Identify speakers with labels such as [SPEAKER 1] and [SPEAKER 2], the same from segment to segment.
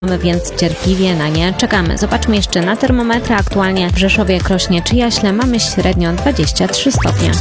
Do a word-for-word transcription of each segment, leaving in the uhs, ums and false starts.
[SPEAKER 1] więc cierpliwie na nie czekamy. Zobaczmy jeszcze na termometry. Aktualnie w Rzeszowie, Krośnie czy Jaśle mamy średnio dwadzieścia trzy stopnie.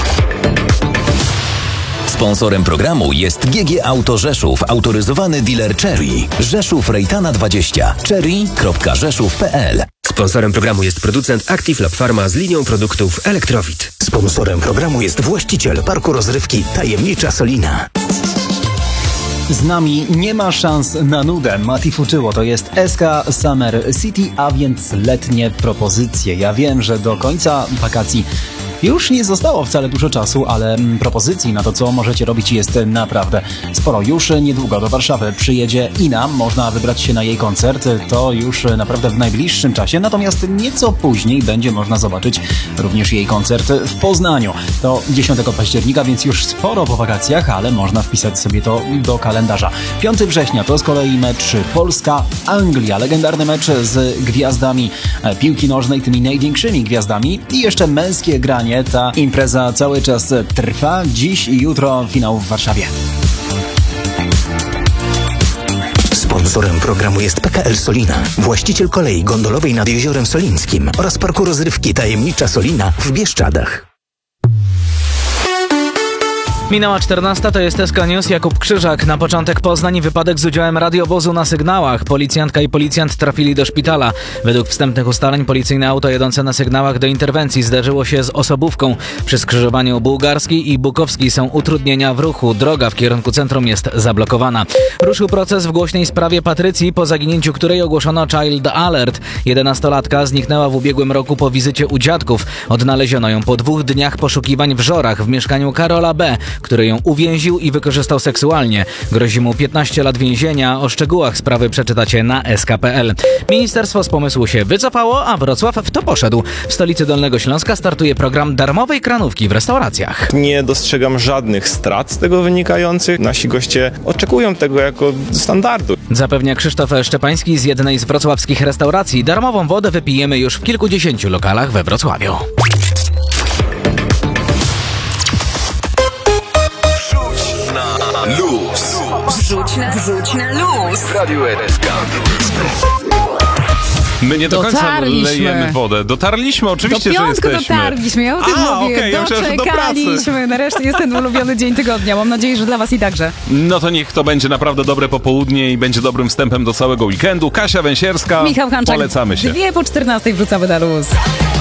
[SPEAKER 2] Sponsorem programu jest G G Auto Rzeszów, autoryzowany dealer Chery. Rzeszów Rejtana dwadzieścia. chery kropka rzeszów kropka p l.
[SPEAKER 3] Sponsorem programu jest producent Active Lab Pharma z linią produktów Elektrowit.
[SPEAKER 4] Sponsorem programu jest właściciel parku rozrywki Tajemnicza Solina.
[SPEAKER 5] Z nami nie ma szans na nudę. Mati Fuczyło to jest S K Summer City, a więc letnie propozycje. Ja wiem, że do końca wakacji już nie zostało wcale dużo czasu, ale propozycji na to, co możecie robić, jest naprawdę sporo. Już niedługo do Warszawy przyjedzie Ina. Można wybrać się na jej koncert. To już naprawdę w najbliższym czasie. Natomiast nieco później będzie można zobaczyć również jej koncert w Poznaniu. To dziesiątego października, więc już sporo po wakacjach, ale można wpisać sobie to do kalendarza. piątego września to z kolei mecz Polska-Anglia. Legendarny mecz z gwiazdami piłki nożnej, tymi największymi gwiazdami. I jeszcze męskie granie. Ta impreza cały czas trwa. Dziś i jutro finał w Warszawie.
[SPEAKER 4] Sponsorem programu jest P K L Solina, właściciel kolei gondolowej nad Jeziorem Solińskim oraz parku rozrywki Tajemnicza Solina w Bieszczadach.
[SPEAKER 6] Minęła czternasta, to jest S K News, Jakub Krzyżak. Na początek Poznań, wypadek z udziałem radiowozu na sygnałach. Policjantka i policjant trafili do szpitala. Według wstępnych ustaleń policyjne auto jadące na sygnałach do interwencji zderzyło się z osobówką. Przy skrzyżowaniu Bułgarskiej i Bukowskiej są utrudnienia w ruchu. Droga w kierunku centrum jest zablokowana. Ruszył proces w głośnej sprawie Patrycji, po zaginięciu której ogłoszono Child Alert. jedenastolatka zniknęła w ubiegłym roku po wizycie u dziadków. Odnaleziono ją po dwóch dniach poszukiwań w Żorach w mieszkaniu Karola B., który ją uwięził i wykorzystał seksualnie. Grozi mu piętnaście lat więzienia. O szczegółach sprawy przeczytacie na S K kropka p l. Ministerstwo z pomysłu się wycofało, a Wrocław w to poszedł. W stolicy Dolnego Śląska startuje program darmowej kranówki w restauracjach.
[SPEAKER 7] Nie dostrzegam żadnych strat z tego wynikających. Nasi goście oczekują tego jako standardu.
[SPEAKER 6] Zapewnia Krzysztof Szczepański z jednej z wrocławskich restauracji. Darmową wodę wypijemy już w kilkudziesięciu lokalach we Wrocławiu.
[SPEAKER 2] Luz.
[SPEAKER 8] Wrzuć na, wrzuć na luz.
[SPEAKER 2] W Radiu R S K.
[SPEAKER 9] My nie do końca
[SPEAKER 10] Dotarliśmy.
[SPEAKER 9] lejemy wodę. Dotarliśmy, oczywiście,
[SPEAKER 10] do
[SPEAKER 9] że jesteśmy.
[SPEAKER 10] dotarliśmy, ja o tym
[SPEAKER 9] A,
[SPEAKER 10] mówię.
[SPEAKER 9] okej, ja myślałem, że do pracy.
[SPEAKER 10] Doczekaliśmy. Nareszcie jest ten ulubiony dzień tygodnia. Mam nadzieję, że dla was i także.
[SPEAKER 9] No to niech to będzie naprawdę dobre popołudnie i będzie dobrym wstępem do całego weekendu. Kasia Węsierska,
[SPEAKER 10] Michał Hanczak.
[SPEAKER 9] polecamy się.
[SPEAKER 10] Dwie po czternastej wrzucamy na luz.